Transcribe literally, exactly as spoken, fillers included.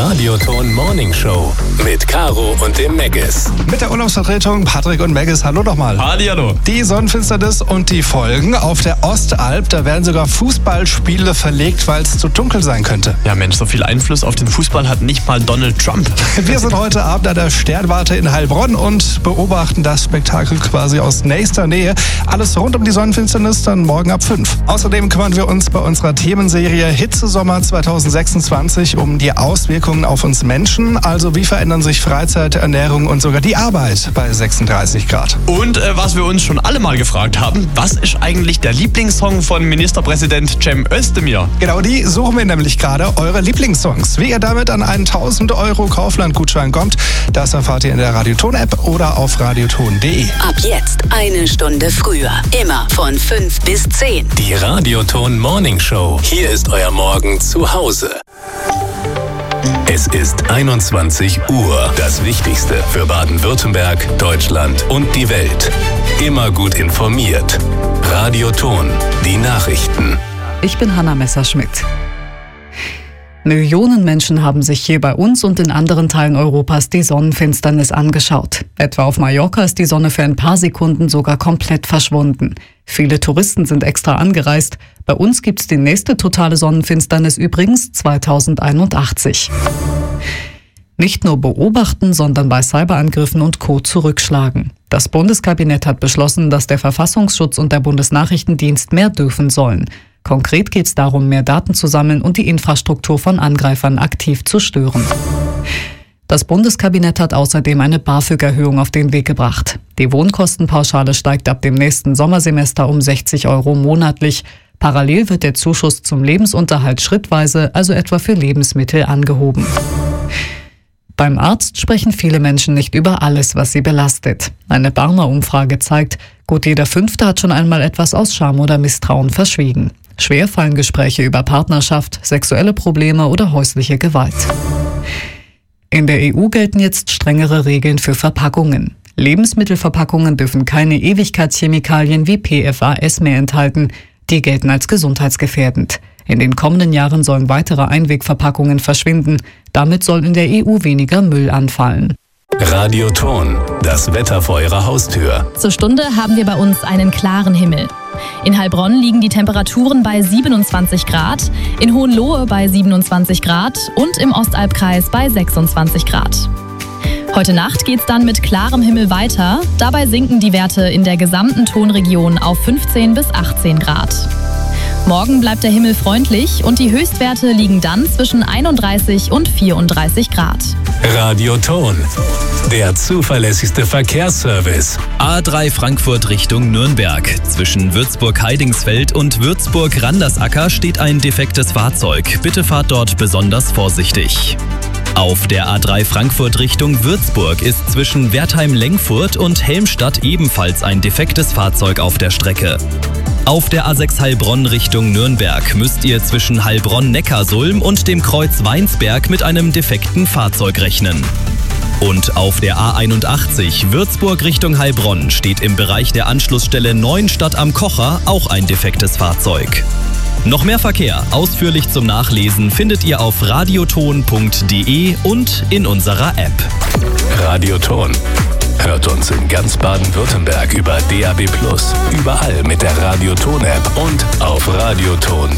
Radioton Morning Show mit Caro und dem Meggis. Mit der Urlaubsvertretung Patrick und Meggis. Hallo nochmal. Hallihallo. Die Sonnenfinsternis und die Folgen auf der Ostalb. Da werden sogar Fußballspiele verlegt, weil es zu dunkel sein könnte. Ja Mensch, so viel Einfluss auf den Fußball hat nicht mal Donald Trump. Wir sind heute Abend an der Sternwarte in Heilbronn und beobachten das Spektakel quasi aus nächster Nähe. Alles rund um die Sonnenfinsternis dann morgen ab fünf. Außerdem kümmern wir uns bei unserer Themenserie Hitzesommer zwanzig sechsundzwanzig um die Auswirkungen auf uns Menschen. Also wie verändern sich Freizeit, Ernährung und sogar die Arbeit bei sechsunddreißig Grad. Und äh, was wir uns schon alle mal gefragt haben, was ist eigentlich der Lieblingssong von Ministerpräsident Cem Özdemir? Genau, die suchen wir nämlich gerade, eure Lieblingssongs. Wie ihr damit an einen tausend Euro Kaufland-Gutschein kommt, das erfahrt ihr in der Radioton-App oder auf radioton punkt de. Ab jetzt eine Stunde früher. Immer von fünf bis zehn. Die Radioton Morning Show. Hier ist euer Morgen zu Hause. Es ist einundzwanzig Uhr. Das Wichtigste für Baden-Württemberg, Deutschland und die Welt. Immer gut informiert. Radioton. Die Nachrichten. Ich bin Hanna Messerschmidt. Millionen Menschen haben sich hier bei uns und in anderen Teilen Europas die Sonnenfinsternis angeschaut. Etwa auf Mallorca ist die Sonne für ein paar Sekunden sogar komplett verschwunden. Viele Touristen sind extra angereist. Bei uns gibt's die nächste totale Sonnenfinsternis übrigens zweitausendeinundachtzig. Nicht nur beobachten, sondern bei Cyberangriffen und Co. zurückschlagen. Das Bundeskabinett hat beschlossen, dass der Verfassungsschutz und der Bundesnachrichtendienst mehr dürfen sollen. Konkret geht es darum, mehr Daten zu sammeln und die Infrastruktur von Angreifern aktiv zu stören. Das Bundeskabinett hat außerdem eine BAföG-Erhöhung auf den Weg gebracht. Die Wohnkostenpauschale steigt ab dem nächsten Sommersemester um sechzig Euro monatlich. Parallel wird der Zuschuss zum Lebensunterhalt schrittweise, also etwa für Lebensmittel, angehoben. Beim Arzt sprechen viele Menschen nicht über alles, was sie belastet. Eine Barmer-Umfrage zeigt, gut jeder Fünfte hat schon einmal etwas aus Scham oder Misstrauen verschwiegen. Schwer fallen Gespräche über Partnerschaft, sexuelle Probleme oder häusliche Gewalt. In der E U gelten jetzt strengere Regeln für Verpackungen. Lebensmittelverpackungen dürfen keine Ewigkeitschemikalien wie P F A S mehr enthalten. Die gelten als gesundheitsgefährdend. In den kommenden Jahren sollen weitere Einwegverpackungen verschwinden. Damit soll in der E U weniger Müll anfallen. Radioton. Das Wetter vor eurer Haustür. Zur Stunde haben wir bei uns einen klaren Himmel. In Heilbronn liegen die Temperaturen bei siebenundzwanzig Grad, in Hohenlohe bei siebenundzwanzig Grad und im Ostalbkreis bei sechsundzwanzig Grad. Heute Nacht geht's dann mit klarem Himmel weiter. Dabei sinken die Werte in der gesamten Tonregion auf fünfzehn bis achtzehn Grad. Morgen bleibt der Himmel freundlich und die Höchstwerte liegen dann zwischen einunddreißig und vierunddreißig Grad. Radioton. Der zuverlässigste Verkehrsservice. A drei Frankfurt Richtung Nürnberg. Zwischen Würzburg-Heidingsfeld und Würzburg-Randersacker steht ein defektes Fahrzeug. Bitte fahrt dort besonders vorsichtig. Auf der A drei Frankfurt Richtung Würzburg ist zwischen Wertheim-Lengfurt und Helmstadt ebenfalls ein defektes Fahrzeug auf der Strecke. Auf der A sechs Heilbronn Richtung Nürnberg müsst ihr zwischen Heilbronn-Neckarsulm und dem Kreuz Weinsberg mit einem defekten Fahrzeug rechnen. Und auf der A einundachtzig Würzburg Richtung Heilbronn steht im Bereich der Anschlussstelle Neuenstadt am Kocher auch ein defektes Fahrzeug. Noch mehr Verkehr, ausführlich zum Nachlesen, findet ihr auf radioton punkt de und in unserer App. Radioton. Hört uns in ganz Baden-Württemberg über D A B plus, überall mit der Radioton-App und auf radioton